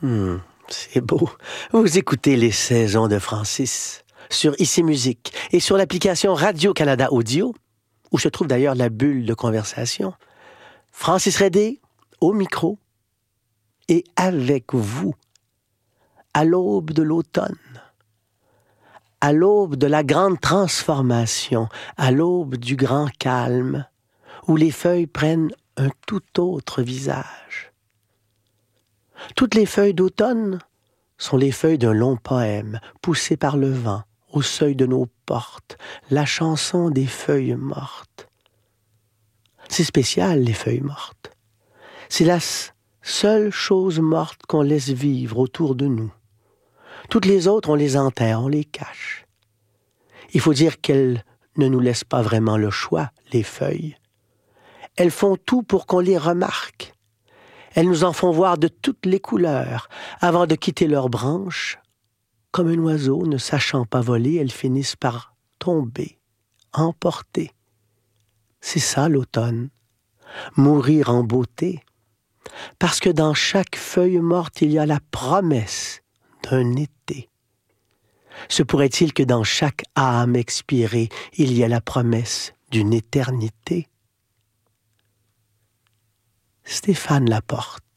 C'est beau. Vous écoutez les saisons de Francis sur Ici Musique et sur l'application Radio-Canada Audio, où se trouve d'ailleurs la bulle de conversation. Francis Redé, au micro, et avec vous, à l'aube de l'automne, à l'aube de la grande transformation, à l'aube du grand calme, où les feuilles prennent un tout autre visage. Toutes les feuilles d'automne sont les feuilles d'un long poème, poussé par le vent, au seuil de nos portes, la chanson des feuilles mortes. C'est spécial, les feuilles mortes. C'est la seule chose morte qu'on laisse vivre autour de nous. Toutes les autres, on les enterre, on les cache. Il faut dire qu'elles ne nous laissent pas vraiment le choix, les feuilles. Elles font tout pour qu'on les remarque. Elles nous en font voir de toutes les couleurs. Avant de quitter leurs branches, comme un oiseau ne sachant pas voler, elles finissent par tomber, emporter. C'est ça l'automne, mourir en beauté. Parce que dans chaque feuille morte, il y a la promesse d'un été. Se pourrait-il que dans chaque âme expirée, il y a la promesse d'une éternité? Stéphane Laporte.